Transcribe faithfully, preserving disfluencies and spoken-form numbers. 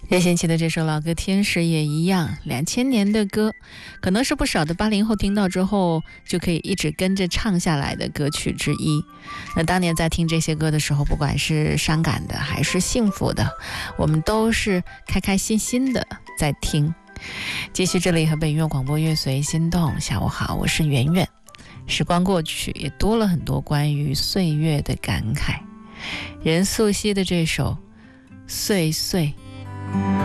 任贤齐的这首老歌《天使》也一样，两千年的歌，可能是不少的八零后听到之后就可以一直跟着唱下来的歌曲之一。那当年在听这些歌的时候，不管是伤感的还是幸福的，我们都是开开心心的在听。继续这里和北音乐广播乐随心动，下午好，我是圆圆。时光过去，也多了很多关于岁月的感慨。任素汐的这首《岁岁》。